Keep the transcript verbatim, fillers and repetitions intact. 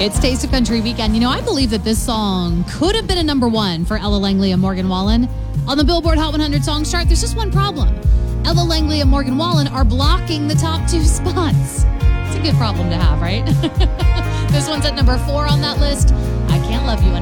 It's Taste of Country Weekend. You know, I believe that this song could have been a number one for Ella Langley and Morgan Wallen. On the Billboard Hot one hundred Songs chart, there's just one problem. Ella Langley and Morgan Wallen are blocking the top two spots. It's a good problem to have, right? This one's at number four on that list. I Can't Love You Enough.